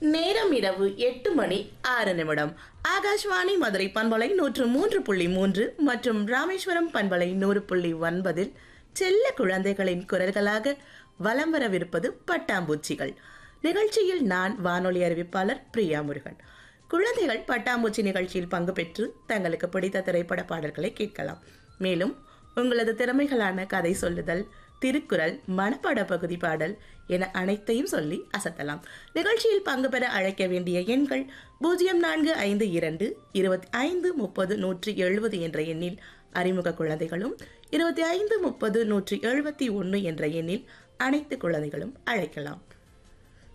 நேரம் இரவு 8:06. ஆகாஷ்வாணி மதுரை பண்பலை 103.3 மற்றும் ராமேஸ்வரம் பண்பலை 100.9 செல்ல குழந்தைகளின் குரல்களாக வலம் வரவிருப்பது பட்டாம்பூச்சிகள் நிகழ்ச்சியில் நான் வானொலி அறிவிப்பாளர் பிரியா முருகன். குழந்தைகள் பட்டாம்பூச்சி நிகழ்ச்சியில் பங்கு பெற்று தங்களுக்கு பிடித்த திரைப்பட பாடல்களை கேட்கலாம். மேலும் உங்களது திறமைகளான கதை சொல்லுதல், திருக்குறள், மனப்பாட பகுதி பாடல் என அனைத்தையும் சொல்லி அசத்தலாம். நிகழ்ச்சியில் பங்கு பெற அழைக்க வேண்டிய எண்கள் 0452 25 30 170 என்ற எண்ணில் அறிமுக குழந்தைகளும், 25 30 171 என்ற எண்ணில் அனைத்து குழந்தைகளும் அழைக்கலாம்.